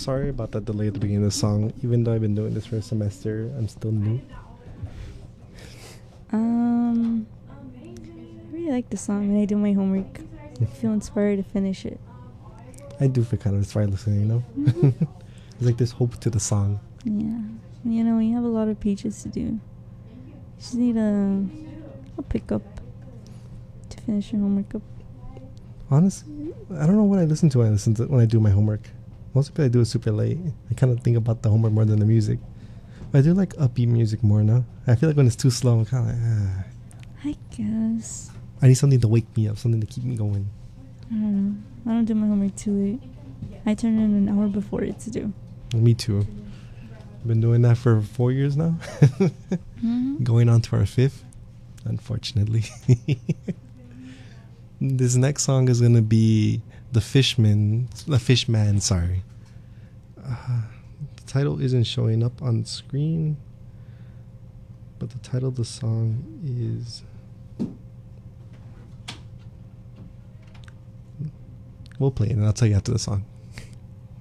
sorry about that delay at the beginning of the song. Even though I've been doing this for a semester, I'm still new. I really like the song when I do my homework. I feel inspired to finish it. I do feel kind of inspired listening, you know? There's like this hope to the song. Yeah. You know, we have a lot of pages to do. You just need a pick up to finish your homework up. Honestly, I don't know what I listen to when I do my homework. Most people I do it super late. I kind of think about the homework more than the music. But I do like upbeat music more now. I feel like when it's too slow, I'm kind of like, I guess. I need something to wake me up, something to keep me going. I don't know. I don't do my homework too late. I turn in an hour before it's due. Me too. Been doing that for 4 years now. Going on to our 5th, unfortunately. This next song is gonna be The Fishman, sorry. The title isn't showing up on screen, but the title of the song is... We'll play it and I'll tell you after the song.